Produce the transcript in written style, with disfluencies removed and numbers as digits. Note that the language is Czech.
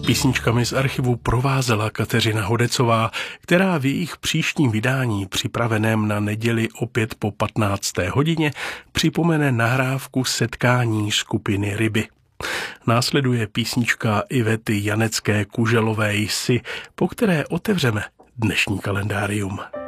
Písničkami z archivu provázela Kateřina Hodecová, která v jejich příštím vydání, připraveném na neděli opět po 15. hodině, připomene nahrávku setkání skupiny Ryby. Následuje písnička Ivety Janecké Kuželové Jsi, po které otevřeme dnešní kalendárium.